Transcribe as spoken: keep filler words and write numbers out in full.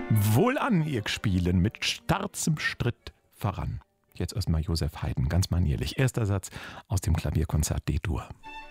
Wohlan, ihr Gspielen, mit starzem Stritt voran. Jetzt erstmal Joseph Haydn, ganz manierlich. Erster Satz aus dem Klavierkonzert D-Dur.